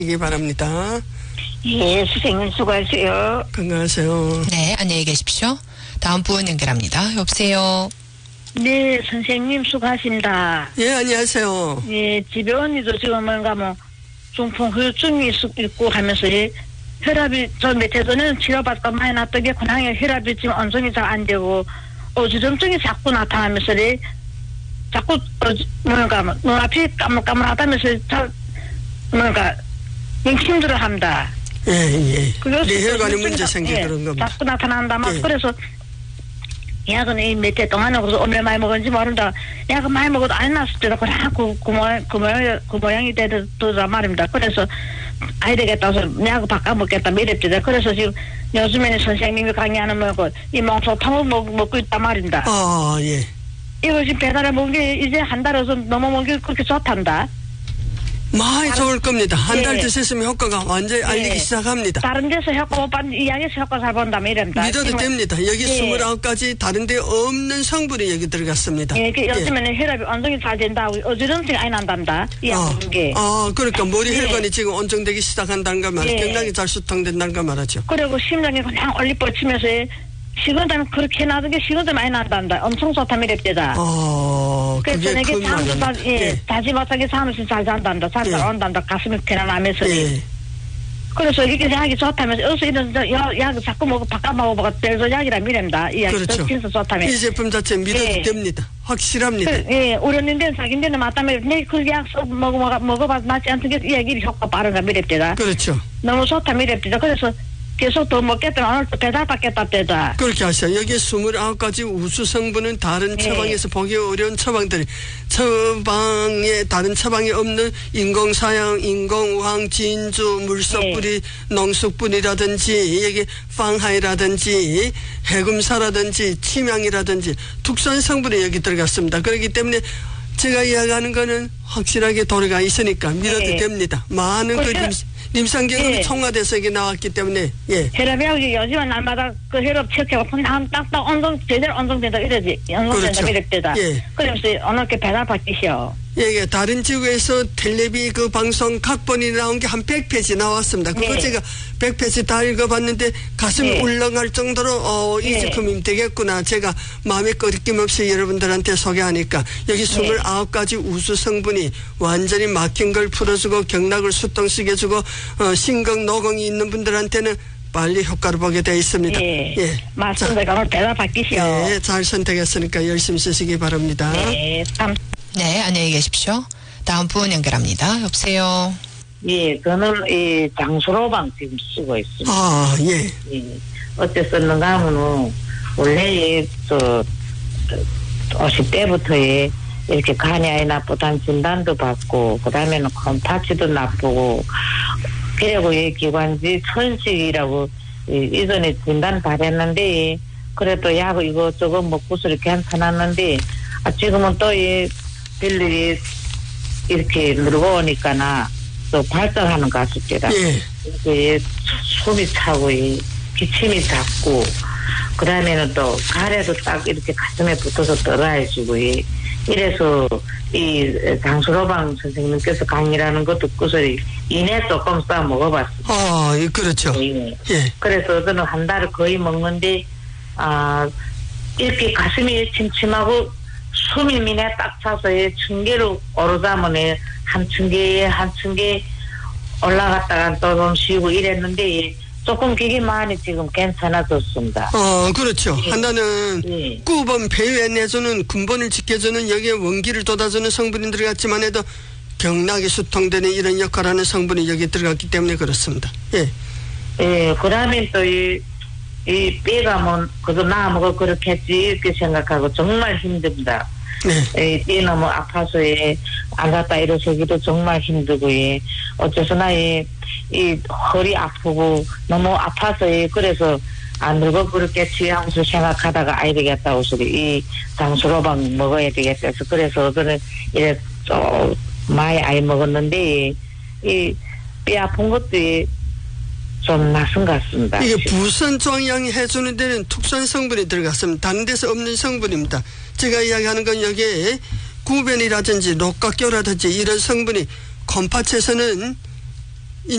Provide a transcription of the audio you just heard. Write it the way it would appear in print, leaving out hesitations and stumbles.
이기 바랍니다. 예, 선생님 수고하세요. 건강하세요. 네, 안녕히 계십시오. 다음 분 연결합니다. 여보세요. 네, 선생님 수고하십니다. 예, 안녕하세요. 예, 집에 언니도 지금 뭔가 뭐 중풍 후유증이 있고 하면서 혈압이 저 며칠 전에는 치료받고 많이 났던 게 그냥 혈압이 지금 언성이 잘 안 되고 어지럼증이 자꾸 나타나면서 자꾸 뭔가 눈앞이 까물까물하다면서 뭔가 힘들어합니다. 예. 뇌혈관에 문제 생겨 그런 겁니다. 자꾸 나타난다. 예. 그래서 약은 이 며칠 동안에 그래서 얼마나 많이 먹었는지 모른다. 약은 많이 먹어도 안 났을 때도 그냥 그 모양이 되더라 말입니다. 그래서 아이 되겠다 해서 약 바꿔 먹겠다 이랬대요. 그래서 지금 요즘에는 선생님이 강의하는 이 몽소탕을 먹고 있단 말입니다. 아, 예. 이거 지금 배달해 먹은 게 이제 한 달에서 넘어 먹은 게 그렇게 좋단다. 많이 좋을 겁니다. 한 달 예. 드셨으면 효과가 완전히 알리기 시작합니다. 다른 데서 효과 못 봤는데 이 약에서 효과 잘 본다면 이랍니다. 믿어도 됩니다. 여기 예. 29가지 다른 데 없는 성분이 여기 들어갔습니다. 예, 요즘에는 혈압이 언성이 잘 된다고 어지럼증이 많이 난답니다. 이 약 먹은 게. 그러니까 머리 예. 혈관이 지금 온정되기 시작한다는 거 말이에요. 예. 경락이 잘 수통된다는 거 말하죠. 그리고 심장이 그냥 올리뻗치면서 식은땀이 그렇게 나던 게 식은땀이 많이 난단다. 엄청 좋다며 이랬대다. 그게 그래서 내게 큰 잠도 말입니다. 자지 못하게 잠을 잘 잔단다. 잘 온단다. 가슴이 편안하면서. 예. 그래서 이게 약이 좋다면서 어서 이런 약을 자꾸 바꿔 먹어보고 별도 약이라 미랍니다. 이 약이 그렇죠. 진짜 좋다며. 이 제품 자체 믿어도 예. 됩니다. 확실합니다. 우려낸 데는 사귄 데는 맞다며. 내 그 약 먹어봐서 맞지 않던 게 이 약이 효과 빠른가 미랍대다. 그렇죠. 너무 좋다 미랍대다. 그래서 계속 더 먹겠다. 오늘 또 배달 받겠다 때다. 그렇게 하세요. 여기에 29가지 우수 성분은 다른 처방에서 보기 어려운 처방들이 처방에 다른 처방에 없는 인공사양, 인공우황, 진주, 물소뿌리, 농수뿌리라든지 여기 방하이라든지 해금사라든지 침향이라든지 특수한 성분이 여기 들어갔습니다. 그렇기 때문에 제가 이야기하는 거는 확실하게 도래가 있으니까 믿어도 됩니다. 많은 림상경험이 총화돼서 이게 나왔기 때문에 혈압이 요즘은 날마다 그 혈압 체크하고 딱딱 제대로 온정된다 이러지. 온정된다 이랬대다. 그러면서 오늘 게 배달 받기시오. 예, 다른 지구에서 텔레비 그 방송 각본이 나온 게 한 100페이지 나왔습니다. 그거 제가 100페이지 다 읽어봤는데 가슴이 울렁할 정도로 이 제품이 되겠구나. 제가 마음에 꺼림없이 여러분들한테 소개하니까 여기 29가지 우수 성분이 완전히 막힌 걸 풀어주고 경락을 수통시켜주고 심경 노공이 있는 분들한테는 빨리 효과를 보게 되어 있습니다. 맞습니다. 오늘 배달 받기시오. 잘 선택했으니까 열심히 쓰시기 바랍니다. 네, 안녕히 계십시오. 다음 분 연결합니다. 여보세요. 예, 저는 이 장수로방 지금 쓰고 있습니다. 아, 예. 어째 썼는가 하면은 원래 50대부터 이렇게 간이 아예 나쁘다는 진단도 받고 그다음에는 컴파치도 나쁘고 그리고 이 기관지 천식이라고 이전에 진단 받았는데 그래도 약 이것저것 먹고서 괜찮았는데 지금은 또 별일이 이렇게 누르고 오니까나 또 발작하는 것 같습니다. 이게 숨이 차고 기침이 잦고 그 다음에는 또 가래도 딱 이렇게 가슴에 붙어서 떨어지고 이래서 이 장수로방 선생님께서 강의라는 거 듣고서 이내 조금 싸 먹어봤습니다. 그렇죠. 그래서 저는 한 달을 거의 먹는데 이렇게 가슴이 침침하고 숨이 미네 딱 차서 층계로 오르자면 한 층계 올라갔다가 또 좀 쉬고 이랬는데 조금 그게 많이 지금 괜찮아졌습니다. 그렇죠. 하나는 구번 폐에 내주는 근본을 지켜주는 여기에 원기를 돋아주는 성분이 들어갔지만 해도 경락이 수통되는 이런 역할을 하는 성분이 여기 들어갔기 때문에 그렇습니다. 그러면 또 이 뼈가 뭐 그거 나 먹어 그렇겠지 이렇게 생각하고 정말 힘듭니다. 뼈 너무 아파서 앉았다 일어서기도 정말 힘들고 어째서나 이 허리 아프고 너무 아파서 그래서 안 늙어 그렇겠지 하고서 생각하다가 아이 되겠다고 이 장수로방 먹어야 되겠다 해서 그래서 저는 이래 좀 많이 아이 먹었는데 이 뼈 아픈 것도 좀 낯선 것 같습니다. 이게 부선 종양이 해주는 데는 특수한 성분이 들어갔습니다. 다른 데서 없는 성분입니다. 제가 이야기하는 건 여기에 구변이라든지 녹각교라든지 이런 성분이 콤파츠에서는